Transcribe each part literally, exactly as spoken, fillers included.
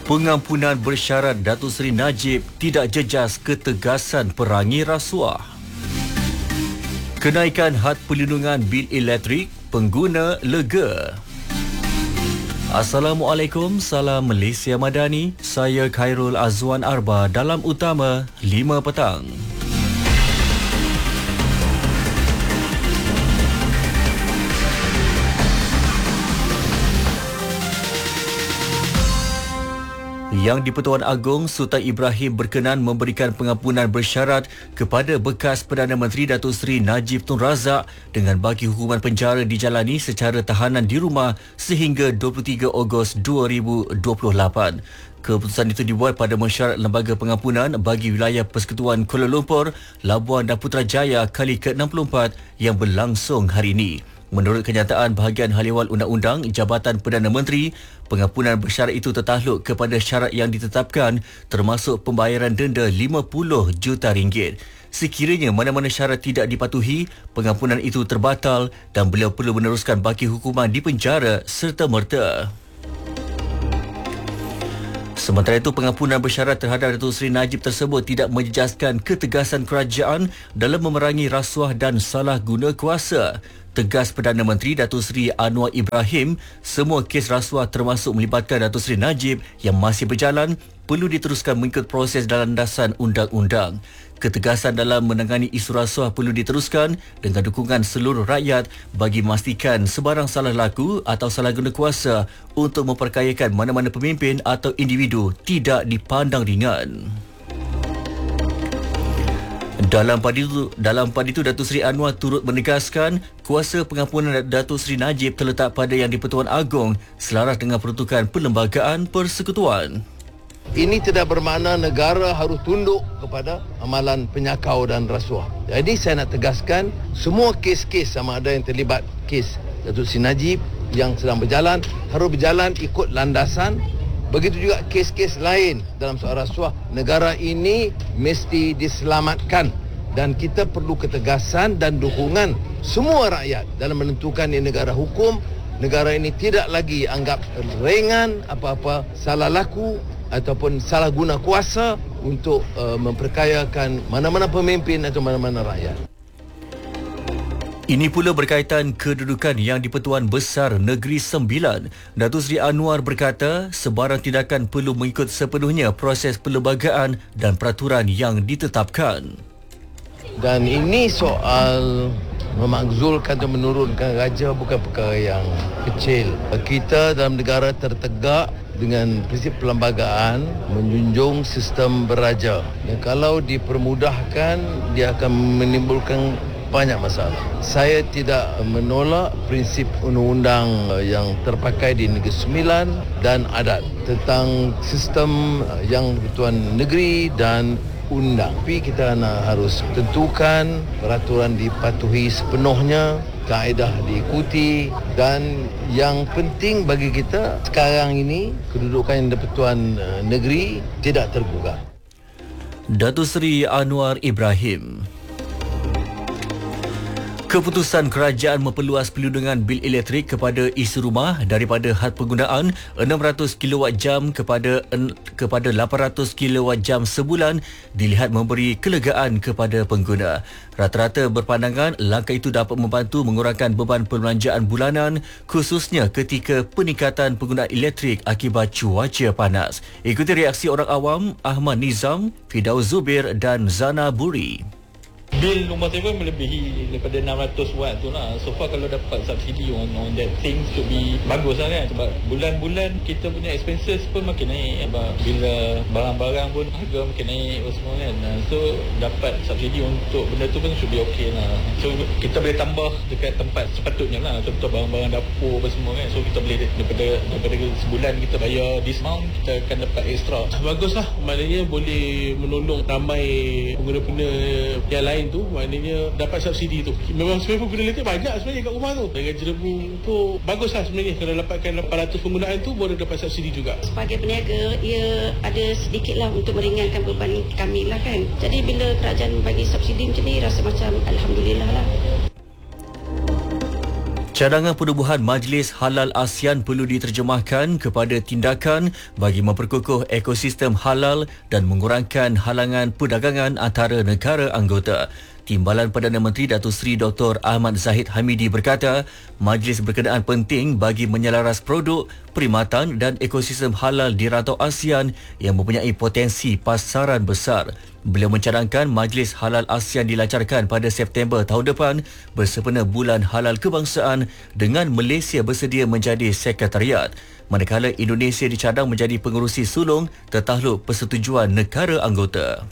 Pengampunan bersyarat Datuk Seri Najib tidak jejas ketegasan perangi rasuah. Kenaikan had perlindungan bil elektrik, pengguna lega. Assalamualaikum, salam Malaysia Madani. Saya Khairul Azwan Arba dalam Utama lima petang. Yang di-Pertuan Agong Sultan Ibrahim berkenan memberikan pengampunan bersyarat kepada bekas Perdana Menteri Datuk Seri Najib Tun Razak dengan bagi hukuman penjara dijalani secara tahanan di rumah sehingga dua puluh tiga Ogos dua ribu dua puluh lapan. Keputusan itu dibuat pada mesyuarat Lembaga Pengampunan bagi Wilayah Persekutuan Kuala Lumpur, Labuan dan Putrajaya kali ke enam puluh empat yang berlangsung hari ini. Menurut kenyataan bahagian hal-ehwal Undang-Undang Jabatan Perdana Menteri, pengampunan bersyarat itu tertakluk kepada syarat yang ditetapkan termasuk pembayaran denda lima puluh juta ringgit. Sekiranya mana-mana syarat tidak dipatuhi, pengampunan itu terbatal dan beliau perlu meneruskan baki hukuman di penjara serta-merta. Sementara itu, pengampunan bersyarat terhadap Datuk Seri Najib tersebut tidak menjejaskan ketegasan kerajaan dalam memerangi rasuah dan salah guna kuasa. Tegas Perdana Menteri Datuk Seri Anwar Ibrahim, semua kes rasuah termasuk melibatkan Datuk Seri Najib yang masih berjalan perlu diteruskan mengikut proses dalam landasan undang-undang. Ketegasan dalam menangani isu rasuah perlu diteruskan dengan dukungan seluruh rakyat bagi memastikan sebarang salah laku atau salah guna kuasa untuk memperkayakan mana-mana pemimpin atau individu tidak dipandang ringan. Dalam pada itu, dalam pada itu Datuk Seri Anwar turut menegaskan kuasa pengampunan Datuk Seri Najib terletak pada Yang di-Pertuan Agong selaras dengan peruntukan Perlembagaan Persekutuan. Ini tidak bermakna negara harus tunduk kepada amalan penyakau dan rasuah. Jadi saya nak tegaskan semua kes-kes sama ada yang terlibat kes Datuk Seri Najib yang sedang berjalan harus berjalan ikut landasan. Begitu juga kes-kes lain dalam soal rasuah. Negara ini mesti diselamatkan dan kita perlu ketegasan dan dukungan semua rakyat dalam menentukan ini negara hukum. Negara ini tidak lagi anggap ringan apa-apa salah laku ataupun salah guna kuasa untuk uh, memperkayakan mana-mana pemimpin atau mana-mana rakyat. Ini pula berkaitan kedudukan Yang di-Pertuan Besar Negeri Sembilan. Datuk Seri Anwar berkata sebarang tindakan perlu mengikut sepenuhnya proses perlembagaan dan peraturan yang ditetapkan. Dan ini soal memakzulkan atau menurunkan raja bukan perkara yang kecil. Kita dalam negara tertegak dengan prinsip perlembagaan, menjunjung sistem beraja. Dan kalau dipermudahkan, dia akan menimbulkan banyak masalah. Saya tidak menolak prinsip undang-undang yang terpakai di Negeri Sembilan dan adat tentang sistem yang di-Pertuan Negeri dan undang. Tapi kita nak harus tentukan peraturan dipatuhi sepenuhnya, kaedah diikuti dan yang penting bagi kita sekarang ini kedudukan Yang di-Pertuan Negeri tidak tergugah. Datuk Seri Anwar Ibrahim. Keputusan kerajaan memperluas perlindungan bil elektrik kepada isi rumah daripada had penggunaan enam ratus kilowatt jam kepada kepada lapan ratus kilowatt jam sebulan dilihat memberi kelegaan kepada pengguna. Rata-rata berpandangan langkah itu dapat membantu mengurangkan beban perbelanjaan bulanan khususnya ketika peningkatan penggunaan elektrik akibat cuaca panas. Ikuti reaksi orang awam Ahmad Nizam, Fidaus Zubir dan Zana Buri. Bil rumah saya pun melebihi daripada enam ratus watt tu lah. So far kalau dapat subsidi on, on that things to be bagus lah kan. Sebab bulan-bulan kita punya expenses pun makin naik. Sebab bila barang-barang pun harga makin naik semua kan. So dapat subsidi untuk benda tu pun should be okay lah. So kita boleh tambah dekat tempat sepatutnya lah. Contoh barang-barang dapur apa semua kan. So kita boleh daripada, daripada sebulan kita bayar this amount, kita akan dapat extra. Bagus lah. Maknanya boleh menolong ramai pengguna-pengguna yang lain tu, maknanya dapat subsidi tu. Memang sebenarnya pengguna elektrik banyak sebenarnya kat rumah tu. Dengan jerebu tu bagus lah sebenarnya. Kalau dapatkan lapan ratus penggunaan tu boleh dapat subsidi juga. Sebagai peniaga, ia ada sedikit lah untuk meringankan beban kami lah kan. Jadi bila kerajaan bagi subsidi macam ni, rasa macam Alhamdulillah lah. Cadangan penubuhan Majlis Halal ASEAN perlu diterjemahkan kepada tindakan bagi memperkukuh ekosistem halal dan mengurangkan halangan perdagangan antara negara anggota. Timbalan Perdana Menteri Datuk Seri Doktor Ahmad Zahid Hamidi berkata, majlis berkenaan penting bagi menyelaras produk, perkhidmatan dan ekosistem halal di rantau ASEAN yang mempunyai potensi pasaran besar. Beliau mencadangkan Majlis Halal ASEAN dilancarkan pada September tahun depan bersempena Bulan Halal Kebangsaan dengan Malaysia bersedia menjadi sekretariat. Manakala Indonesia dicadang menjadi pengerusi sulung tertakluk persetujuan negara anggota.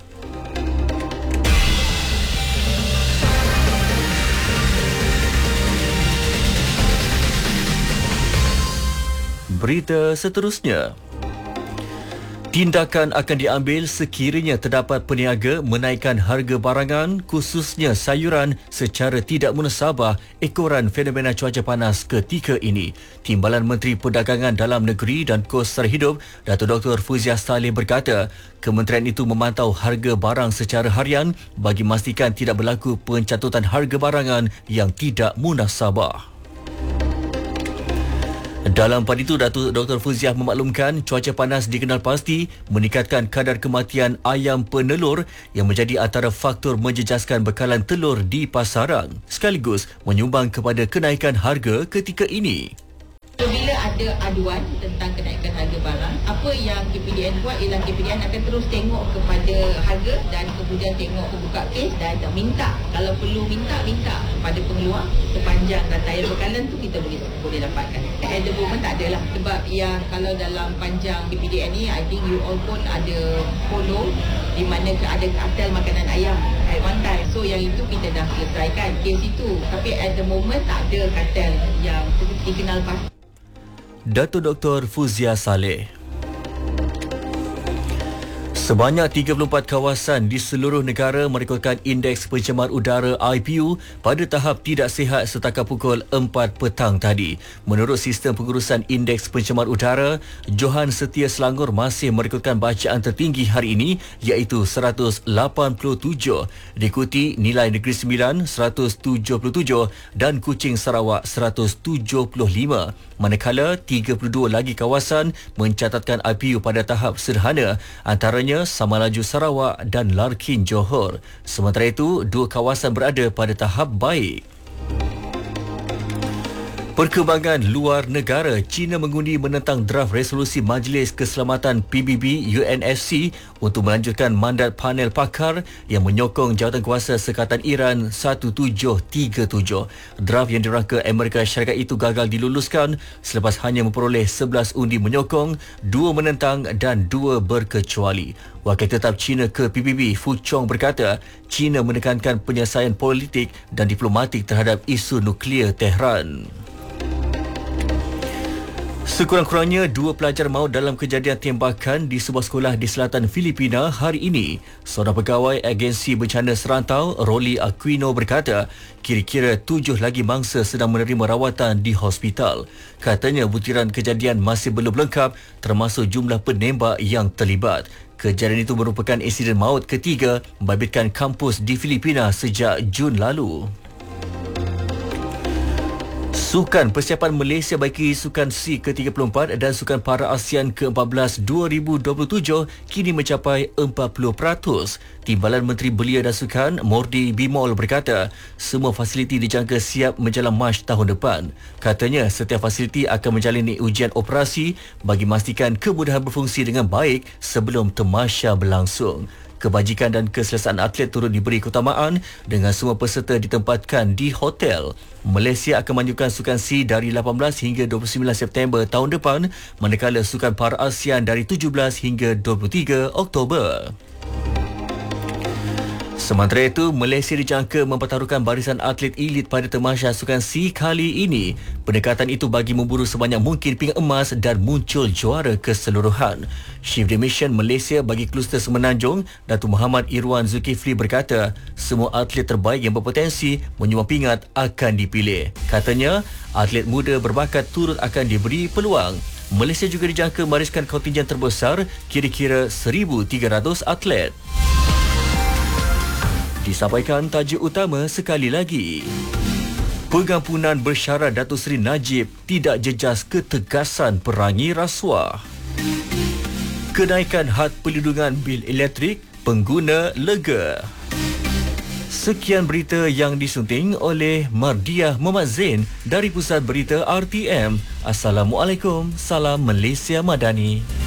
Berita seterusnya. Tindakan akan diambil sekiranya terdapat peniaga menaikkan harga barangan khususnya sayuran secara tidak munasabah ekoran fenomena cuaca panas ketika ini. Timbalan Menteri Perdagangan Dalam Negeri dan Kos Sara Hidup Datuk Doktor Fuzia Saleh berkata, kementerian itu memantau harga barang secara harian bagi memastikan tidak berlaku pencatutan harga barangan yang tidak munasabah. Dalam pada itu, Datuk Doktor Fuziah memaklumkan cuaca panas dikenal pasti meningkatkan kadar kematian ayam penelur yang menjadi antara faktor menjejaskan bekalan telur di pasaran, sekaligus menyumbang kepada kenaikan harga ketika ini. Bila ada aduan tentang kenaikan harga barang, apa yang K P D N buat ialah K P D N akan terus tengok kepada harga dan kemudian tengok buka kes dan minta, kalau perlu minta, minta pada pengeluar sepanjang rantaian bekalan tu kita boleh boleh dapatkan. At the moment tak adalah, sebab yang kalau dalam panjang K P D N ni, I think you all pun ada follow di mana ada kartel makanan ayam at one time. So yang itu kita dah selesaikan kes itu. Tapi at the moment tak ada kartel yang dikenal pasti. Datuk Doktor Fuzia Saleh. Sebanyak tiga puluh empat kawasan di seluruh negara merekodkan indeks pencemar udara I P U pada tahap tidak sihat setakat pukul empat petang tadi. Menurut sistem pengurusan indeks pencemar udara, Johan Setia Selangor masih merekodkan bacaan tertinggi hari ini iaitu seratus lapan puluh tujuh, diikuti nilai Negeri Sembilan seratus tujuh puluh tujuh dan Kuching Sarawak seratus tujuh puluh lima. Manakala tiga puluh dua lagi kawasan mencatatkan I P U pada tahap sederhana, antaranya Samalaju Sarawak dan Larkin Johor. Sementara itu, dua kawasan berada pada tahap baik. Perkembangan luar negara, China mengundi menentang draft resolusi Majlis Keselamatan P B B U N S C untuk melanjutkan mandat panel pakar yang menyokong jawatankuasa Sekatan Iran seribu tujuh ratus tiga puluh tujuh. Draft yang dirangka Amerika Syarikat itu gagal diluluskan selepas hanya memperoleh sebelas undi menyokong, dua menentang dan dua berkecuali. Wakil Tetap China ke P B B, Fu Chong berkata, China menekankan penyelesaian politik dan diplomatik terhadap isu nuklear Tehran. Sekurang-kurangnya dua pelajar maut dalam kejadian tembakan di sebuah sekolah di selatan Filipina hari ini. Seorang pegawai agensi bencana serantau, Rolly Aquino berkata, kira-kira tujuh lagi mangsa sedang menerima rawatan di hospital. Katanya butiran kejadian masih belum lengkap termasuk jumlah penembak yang terlibat. Kejadian itu merupakan insiden maut ketiga membabitkan kampus di Filipina sejak Jun lalu. Sukan persiapan Malaysia bagi Sukan C ke tiga puluh empat dan Sukan Para ASEAN ke empat belas dua ribu dua puluh tujuh kini mencapai empat puluh peratus. Timbalan Menteri Belia dan Sukan Mordi Bimol berkata, semua fasiliti dijangka siap menjelang Mac tahun depan. Katanya setiap fasiliti akan menjalani ujian operasi bagi memastikan kemudahan berfungsi dengan baik sebelum tamasya berlangsung. Kebajikan dan keselesaan atlet turut diberi keutamaan dengan semua peserta ditempatkan di hotel. Malaysia akan melanjutkan Sukan C dari lapan belas hingga dua puluh sembilan September tahun depan, manakala Sukan Para ASEAN dari tujuh belas hingga dua puluh tiga Oktober. Sementara itu, Malaysia dijangka mempertaruhkan barisan atlet elit pada tamasya Sukan C kali ini. Pendekatan itu bagi memburu sebanyak mungkin pingat emas dan muncul juara keseluruhan. Chief de Mission Malaysia bagi kluster Semenanjung, Datuk Muhammad Irwan Zulkifli berkata, semua atlet terbaik yang berpotensi menyumbang pingat akan dipilih. Katanya, atlet muda berbakat turut akan diberi peluang. Malaysia juga dijangka mewariskan kontingen terbesar, kira-kira seribu tiga ratus atlet. Disampaikan tajuk utama sekali lagi. Pengampunan bersyarat Datuk Seri Najib tidak jejas ketegasan perangi rasuah. Kenaikan had perlindungan bil elektrik, pengguna lega. Sekian berita yang disunting oleh Mardiah Muhammad Zain dari Pusat Berita R T M. Assalamualaikum, salam Malaysia Madani.